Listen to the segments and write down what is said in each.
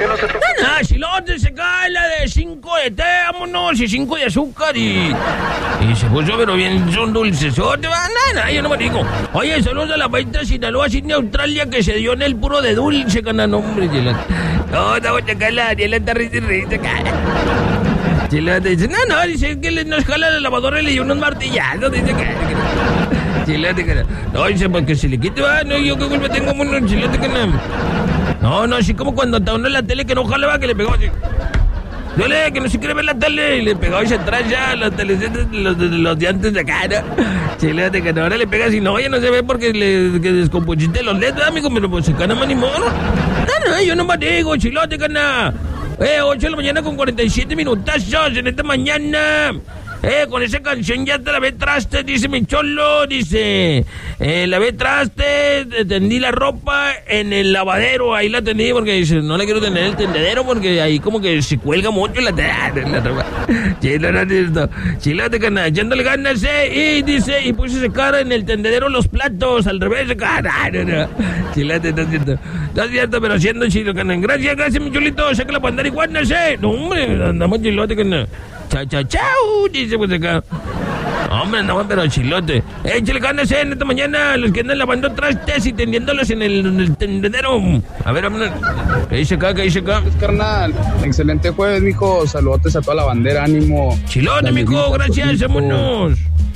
qué no se toca? Nada, chilote, se cae la de 5 de té, vámonos, y 5 de azúcar, y se puso, pero bien, son dulces. Nada, yo no me digo. Oye, saludos a la maestra Sinaloa, Sydney, Australia, que se dio en el puro de dulce, canal, hombre, chilote. No, estamos acá, la Daniela está risa, cara. Chilote dice, no, dice que nos jala la lavadora y le dio unos martillazos, dice que... Chilote, cara. No, dice, porque se le quita, no, yo qué culpa tengo, uno, chilote, cara. No, así como cuando está uno en la tele que no jalaba, que le pegó así. Yo que no se quiere ver la tele, y le pegó y se trae ya los telesetes, los de antes de acá, ¿no? Chilote, que ahora le pega así, no, ya no se ve porque que descompusiste los LEDs, amigo, pero pues se cana más ni modo. No, yo no me digo, chilote, cana. 8 de la mañana con 47 minutazos en esta mañana. Con esa canción ya te la ve traste, dice mi cholo, dice, la ve traste, tendí la ropa en el lavadero, ahí la tendí porque dice, no le quiero tener el tendedero porque ahí como que se cuelga mucho la ropa. Chilote, cana, echándole ganas, y dice, y puse a secar en el tendedero los platos, al revés, Chilote, no es cierto, pero haciendo chilo, cana. Gracias, mi chulito, saca la pandera y guardas, no, hombre, andamos chilote, cana. Chau, dice pues acá. Hombre, no, pero chilote. Échale ganas en esta mañana, los que andan lavando trastes y tendiéndolos en el tendedero. A ver, vámonos. ¿Qué dice acá? Pues, carnal, excelente jueves, mijo. Saludotes a toda la bandera, ánimo. Chilote, mijo, gracias, vámonos.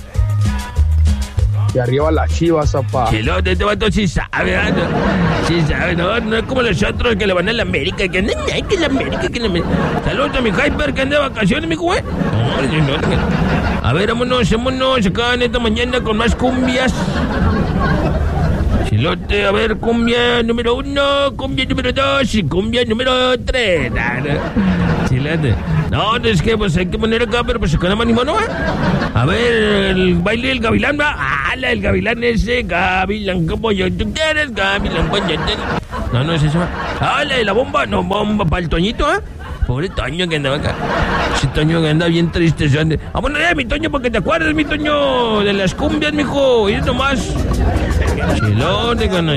Y arriba las Chivas, zapá. Chilote, este vato sí sabe, sí sabe, no es como los otros que le van a la América, que andan, que la América, que la América. Saludos a mi Hyper que anda de vacaciones, mi güey. A ver, vámonos acá en esta mañana con más cumbias. Chilote, a ver, cumbia número 1, cumbia número 2 y cumbia número 3. Chilote. No, es que pues hay que poner acá, pero pues acá nada más ni mono, A ver, el baile del gavilán, ¿va? La del gavilán ese, gavilán, como yo tú quieres, gavilán, como yo te... No es eso, la de la bomba, no, bomba para el Toñito, Pobre Toño que andaba acá. Ese Toño que anda bien triste. Vámonos, mi Toño, porque te acuerdas, mi Toño, de las cumbias, mijo. Y nomás. Chilote,